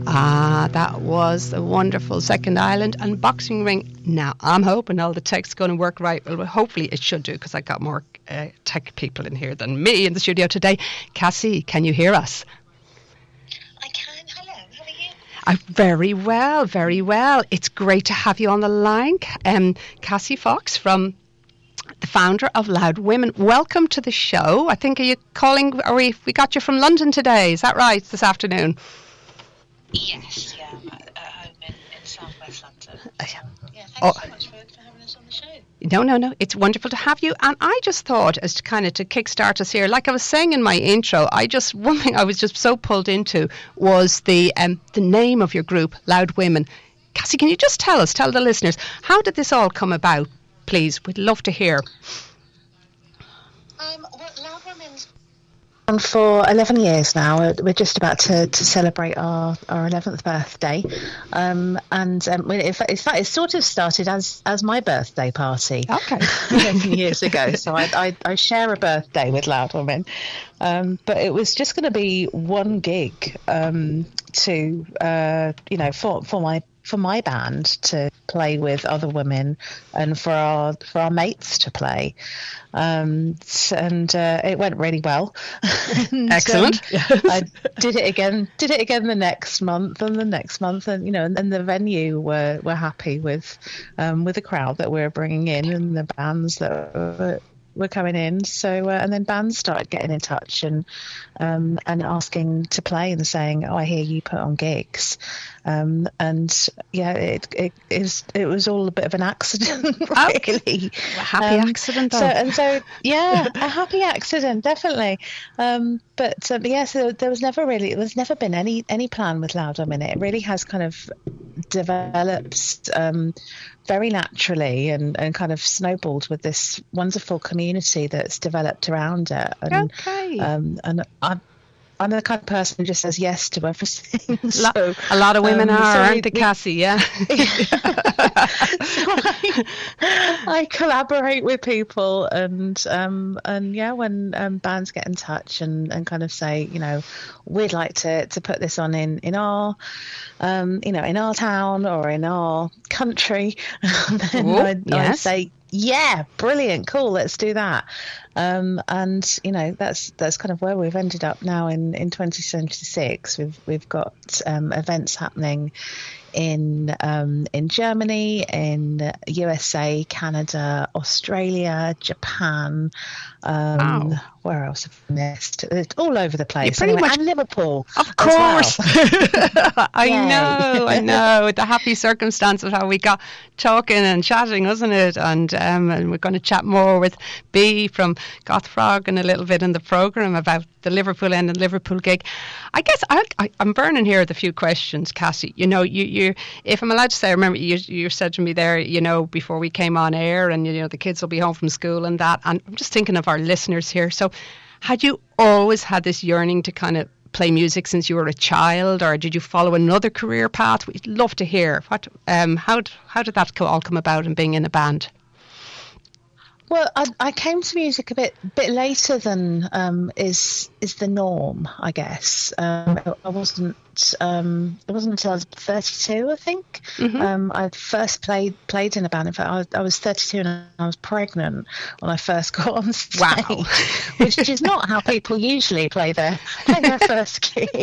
Ah, that was a wonderful Second Island and Boxing Ring. Now, I'm hoping all the tech's going to work right. Well, hopefully it should do, because I got more tech people in here than me in the studio today. Cassie, can you hear us? I can. Hello, how are you? Very well, very well. It's great to have you on the line. Cassie Fox, from the founder of Loud Women. Welcome to the show. I think, are you calling, or we got you from London today? Is that right, this afternoon? Yes, yeah, I'm at home in South West London. Yeah, thanks so much for having us on the show. No, it's wonderful to have you. And I just thought, as to kind of to kickstart us here, like I was saying in my intro, one thing I was just so pulled into was the name of your group, Loud Women. Cassie, can you just tell the listeners, how did this all come about, please? We'd love to hear. Well, Loud Women's on for 11 years now. We're just about to celebrate our 11th birthday, and in fact it sort of started as my birthday party. Okay. 11 years ago. So I share a birthday with Loud Women, but it was just going to be one gig for my band to play with other women, and for our mates to play, and it went really well. And, excellent. I did it again the next month, and and the venue were happy with the crowd that we're bringing in and the bands that were coming in. So and then bands started getting in touch and asking to play and saying, "Oh, I hear you put on gigs." And yeah, it was all a bit of an accident, really. A happy accident, though. So yeah, a happy accident, definitely. But so there was never been any plan with Loud Women. It really has kind of developed very naturally and kind of snowballed with this wonderful community that's developed around it. And, okay. And I'm the kind of person who just says yes to everything. So, a lot of women aren't they, Cassie? Yeah. So I collaborate with people, and yeah, when bands get in touch and kind of say, we'd like to put this on in our in our town or in our country, then I say, yeah, brilliant, cool, let's do that. And that's kind of where we've ended up now in 2076. We've got events happening in Germany, in USA, Canada, Australia, Japan. Wow. Where else have I missed? It's all over the place. And Liverpool, of course. Well. I know. The happy circumstance of how we got talking and chatting, wasn't it? And we're going to chat more with Bea from Goth Frog in a little bit in the programme about the Liverpool end and Liverpool gig. I guess I'm burning here with a few questions, Cassie. You if I'm allowed to say, I remember you said to me there, before we came on air, and the kids will be home from school and that. And I'm just thinking of our listeners here. So, had you always had this yearning to kind of play music since you were a child, or did you follow another career path? We'd love to hear how did that all come about in being in a band? Well, I came to music a bit later than is the norm, I guess. It wasn't until I was 32, I think. Mm-hmm. I first played in a band. In fact, I was 32 and I was pregnant when I first got on stage. Wow. Which is not how people usually play their first gig.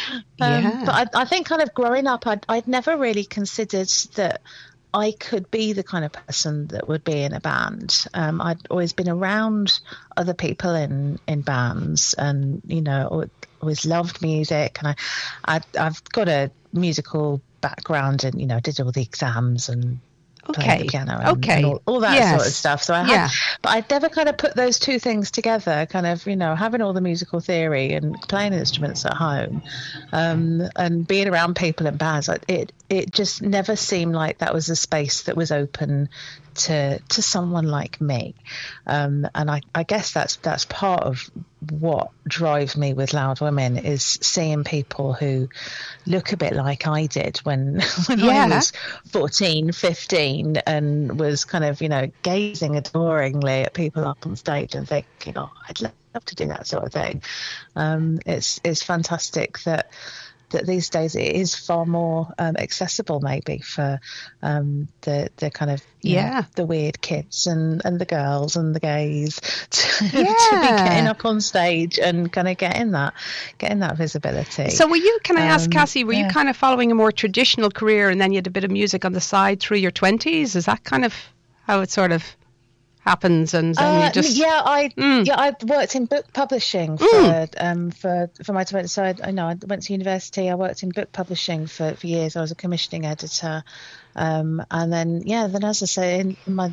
But I think kind of growing up, I'd never really considered that I could be the kind of person that would be in a band. I'd always been around other people in bands, and always loved music. And I've got a musical background, and I did all the exams and playing the piano and all that sort of stuff. So but I'd never kind of put those two things together, kind of, having all the musical theory and playing instruments at home, and being around people in bands. It just never seemed like that was a space that was open to someone like me. And I guess that's part of what drives me with Loud Women, is seeing people who look a bit like I did when I was 14, 15, and was kind of, gazing adoringly at people up on stage and thinking, oh, I'd love to do that sort of thing. It's fantastic that that these days it is far more accessible, maybe for the kind of the weird kids and the girls and the gays to be getting up on stage and kind of getting that visibility. So were you? Can I ask, Cassie? Were you kind of following a more traditional career, and then you had a bit of music on the side through your 20s? Is that kind of how it sort of happens? And then you just I worked in book publishing for my 20s. So I went to university. I worked in book publishing for years. I was a commissioning editor, and then as I say, in my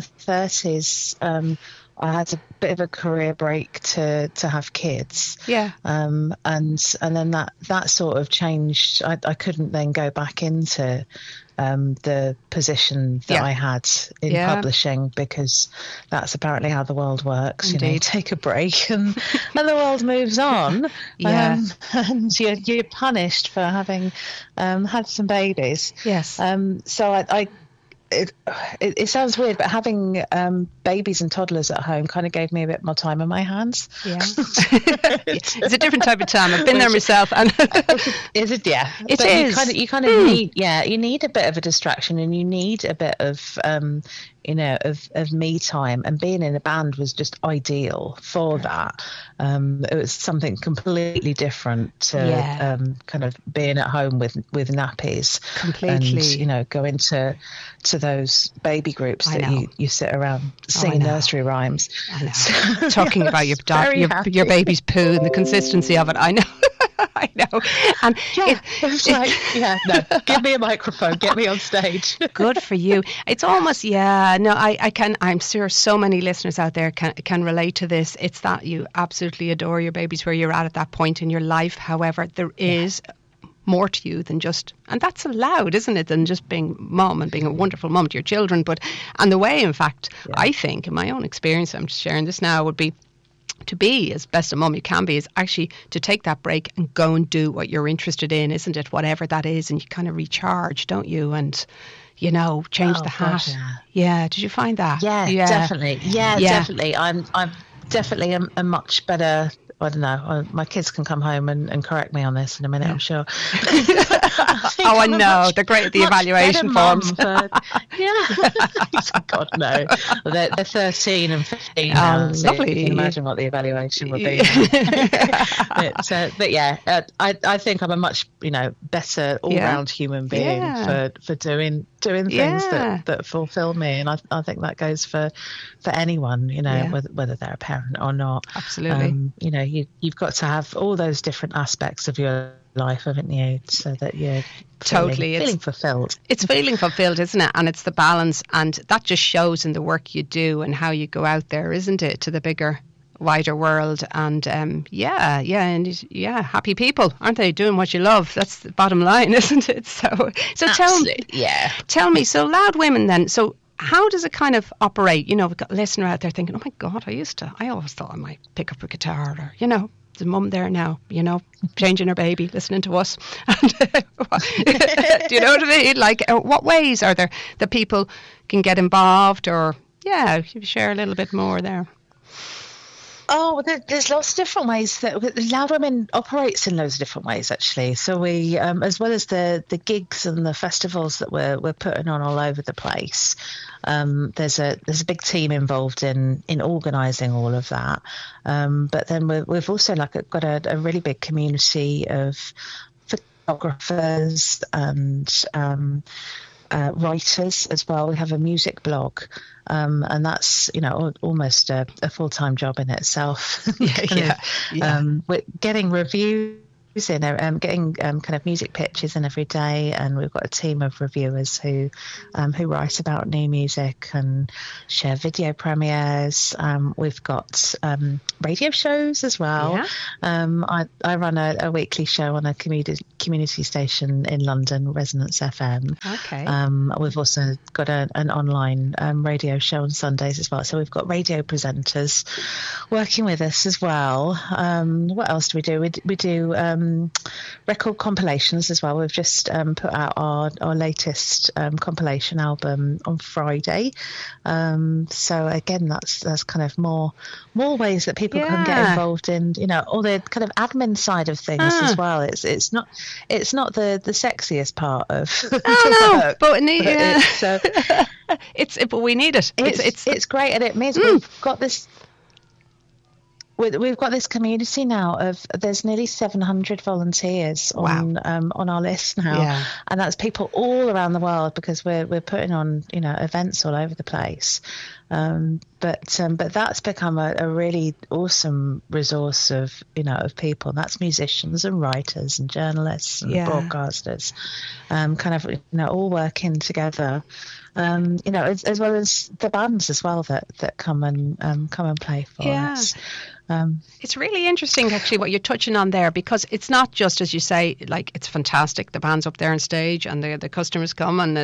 30s, I had a bit of a career break to have kids. And then that sort of changed. I couldn't then go back into the position that I had in publishing, because that's apparently how the world works. Indeed. You take a break and the world moves on. And you're punished for having had some babies. So it sounds weird, but having babies and toddlers at home kind of gave me a bit more time on my hands. It's a different type of time. I've been there myself. And is it? Yeah, it but is. You kind of need. Yeah, you need a bit of a distraction, and you need a bit of of me time. And being in a band was just ideal for that. It was something completely different to kind of being at home with nappies. Completely. And going to those baby groups that you sit around singing nursery rhymes. I know. Talking about your baby's poo and the consistency of it. I know. I know. And it's like, give me a microphone, get me on stage. Good for you. It's almost, I'm sure so many listeners out there can relate to this. It's that you absolutely adore your babies where you're at that point in your life. However, there is more to you than just, and that's allowed, isn't it, than just being mum and being a wonderful mum to your children. And the way, in fact, I think, in my own experience, I'm just sharing this now, would be to be as best a mum you can be is actually to take that break and go and do what you're interested in, isn't it? Whatever that is, and you kind of recharge, don't you? And change the hat. God, did you find that? Definitely. Definitely. I'm definitely a much better. I don't know. My kids can come home and correct me on this in a minute, I'm sure. I know. They're great at the evaluation forms. God, no. They're 13 and 15 now. So lovely. You can imagine what the evaluation will be. I think I'm a much better all-round human being for doing things that fulfill me, and I think that goes for anyone, whether they're a parent or not. Absolutely. You've got to have all those different aspects of your life, haven't you, so that you're feeling fulfilled. It's feeling fulfilled, isn't it? And it's the balance, and that just shows in the work you do and how you go out there, isn't it, to the bigger, wider world. And happy people, aren't they, doing what you love? That's the bottom line, isn't it? So tell me, so Loud Women then, so how does it kind of operate? We've got a listener out there thinking, oh my God, I always thought I might pick up a guitar, or, the mum there now, changing her baby, listening to us. And, do you know what I mean? Like, what ways are there that people can get involved, or, share a little bit more there? Oh, there's lots of different ways that Loud Women operates in loads of different ways, actually. So we, as well as the gigs and the festivals that we're putting on all over the place, there's a big team involved in organising all of that. But then we've also got a really big community of photographers and writers as well. We have a music blog, and that's almost a full-time job in itself. We're getting reviews in, getting kind of music pitches in every day, and we've got a team of reviewers who write about new music and share video premieres. We've got radio shows as well. I run a weekly show on a community station in London, Resonance FM. Okay. We've also got an online radio show on Sundays as well. So we've got radio presenters working with us as well. What else do we do? We do record compilations as well. We've just put out our latest compilation album on Friday. So again, that's kind of more ways that people can get involved in, all the kind of admin side of things as well. It's not the sexiest part of no, but we need it. It's great, and it means we've got this. We've got this community now there's nearly 700 volunteers on our list now, and that's people all around the world, because we're putting on events all over the place. But that's become a really awesome resource of people. That's musicians and writers and journalists and broadcasters, kind of all working together. As well as the bands as well that come and play for us. It's really interesting actually what you're touching on there, because it's not just, as you say, like, it's fantastic, the band's up there on stage and the customers come and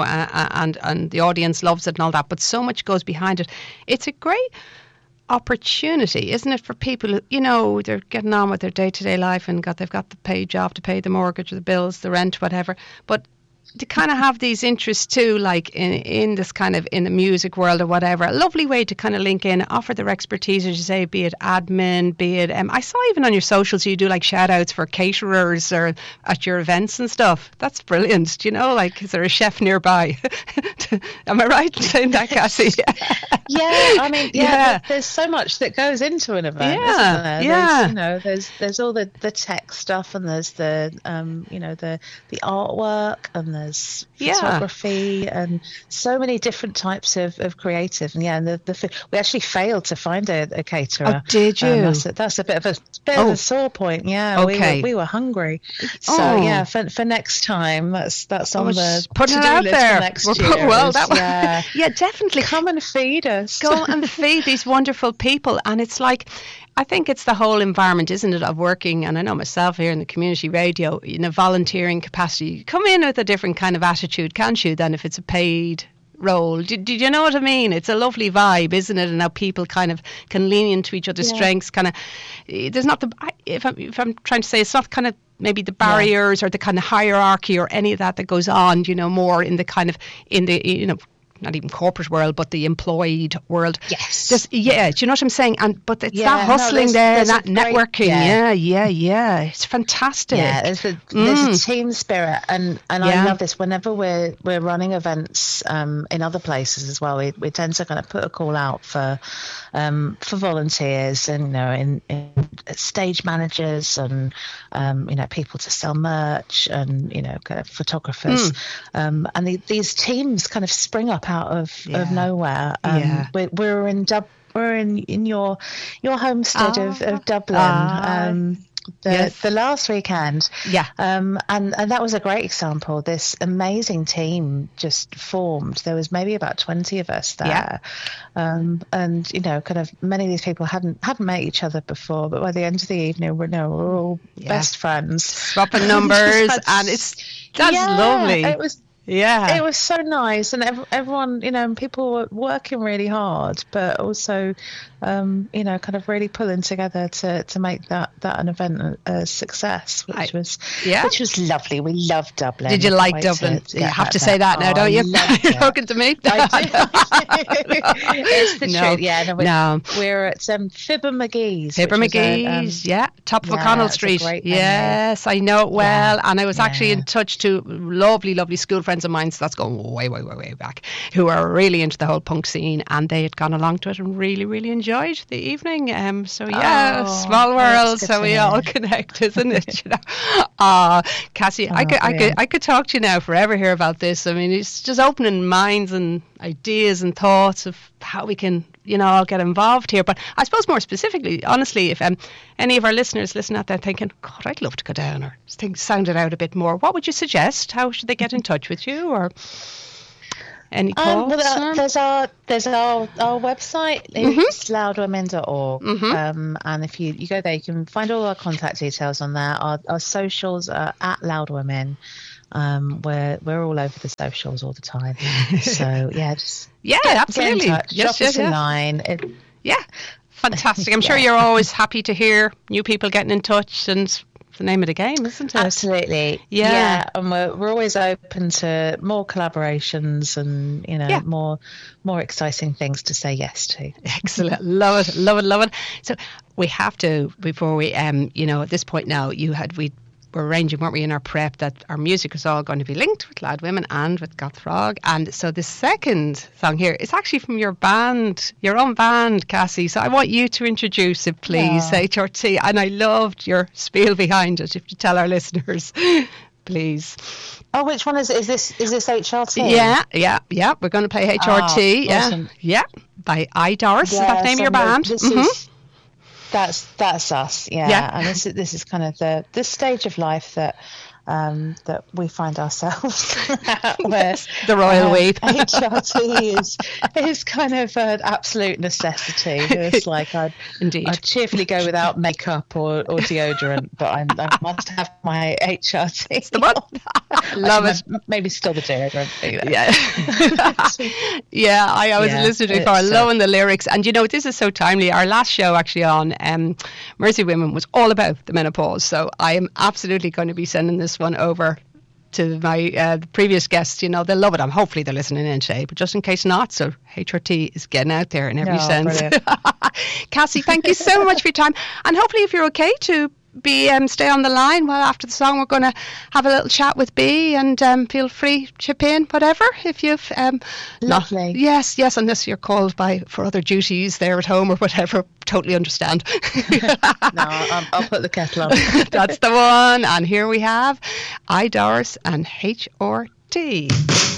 and the audience loves it and all that, but so much goes behind it. It's a great opportunity, isn't it, for people who, they're getting on with their day-to-day life and they've got the pay job to pay the mortgage or the bills, the rent, whatever, but to kind of have these interests too, like in this kind of, in the music world or whatever, a lovely way to kind of link in, offer their expertise, as you say, be it admin, be it, I saw even on your socials you do like shout outs for caterers or at your events and stuff. That's brilliant. Like, is there a chef nearby? Am I right in saying that, Cassie? There's so much that goes into an event, isn't there? There's all the tech stuff, and there's the the artwork, and there's photography, and so many different types of creative. And we actually failed to find a caterer. Oh, did you? That's a bit of a sore point. Yeah, okay. we were hungry. So for next time, that's on the putting it out there for next year. Well, definitely come and feed us. Go and feed these wonderful people. And it's like, I think it's the whole environment, isn't it, of working, and I know myself here in the community radio, in a volunteering capacity, you come in with a different kind of attitude, can't you, than if it's a paid role. Do you know what I mean? It's a lovely vibe, isn't it? And how people kind of can lean into each other's strengths. Kind of, there's not if I'm trying to say, it's not kind of maybe the barriers or the kind of hierarchy or any of that goes on, more in the kind of, not even corporate world, but the employed world. Yes. Do you know what I'm saying? But it's that hustling there, that networking. It's fantastic. Yeah, there's a team spirit, and I love this. Whenever we're running events in other places as well, we tend to kind of put a call out for volunteers, and in stage managers, and people to sell merch, and kind of photographers, and these teams kind of spring up out of nowhere. We're in your homestead of Dublin. The last weekend, and that was a great example. This amazing team just formed. There was maybe about 20 of us there, and kind of many of these people hadn't met each other before, but by the end of the evening, we're all best friends, swapping numbers, and that's lovely. It was so nice, and everyone, people were working really hard, but also, kind of really pulling together to make that an event a success, which was lovely. We loved Dublin. Did you like Dublin? You have to say that now, don't you? You're talking to me. It's the truth. Yeah, we're at Fibber McGee's. Fibber McGee's, top of O'Connell Street. Yes, I know it well, and I was actually in touch to lovely, lovely school friends of mine, so that's going way, way, way, way back, who are really into the whole punk scene, and they had gone along to it and really, really enjoyed the evening. Small world, so we all connect, isn't it? Cassie, I could talk to you now forever here about this. I mean, it's just opening minds and ideas and thoughts of how we can, all get involved here. But I suppose more specifically, honestly, if any of our listeners listen out there thinking, God, I'd love to go down, or sound it out a bit more, what would you suggest? How should they get in touch with you, or any thoughts? There's our website. It's loudwomen.org, and if you go there, you can find all our contact details on there. Our socials are at loudwomen. We're all over the socials all the time, so absolutely, get in touch, drop us a line. Fantastic. I'm sure you're always happy to hear new people getting in touch and the name of the game, isn't it? Absolutely. Yeah. And we're always open to more collaborations and, more exciting things to say yes to. Excellent. Love it. So we have to, before we, at this point now, we're arranging, weren't we, in our prep that our music is all going to be linked with Loud Women and with Goth Frog. And so the second song here is actually from your own band, Cassie. So I want you to introduce it, please, HRT. And I loved your spiel behind it, if you tell our listeners, please. Oh, which one is it? Is this HRT? Yeah. We're going to play HRT. Awesome. Yeah. By iDoris. Is that the name of your band? That's us, yeah. And this is kind of the stage of life that we find ourselves at, where the royal weep. HRT is kind of an absolute necessity. It's like I'd cheerfully go without makeup or deodorant, but I must have my HRT. It's the one. Love it. Maybe still the deodorant. Yeah. I was listening to it before, loving the lyrics. And this is so timely. Our last show actually on Mercy Women was all about the menopause. So I am absolutely going to be sending this one over to my previous guests. They'll love it. Hopefully they're listening in today, but just in case not, so HRT is getting out there in every sense. Cassie, thank you so much for your time, and hopefully if you're okay to stay on the line while after the song we're going to have a little chat with B, and feel free to chip in whatever if you've lovely. Yes, unless you're called for other duties there at home or whatever, totally understand. No, I'll put the kettle on. That's the one. And here we have iDoris and HRT.